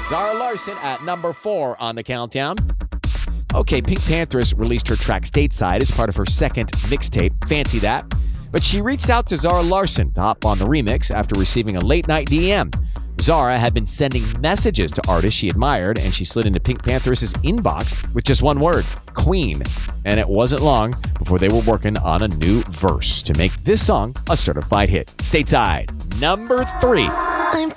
Zara Larsson at number 4 on the countdown. Okay, Pink Panthers released her track Stateside as part of her second mixtape, Fancy That. But she reached out to Zara Larsson to hop on the remix after receiving a late-night DM. Zara had been sending messages to artists she admired, and she slid into Pink Panthers' inbox with just one word, Queen. And it wasn't long before they were working on a new verse to make this song a certified hit. Stateside, number 3.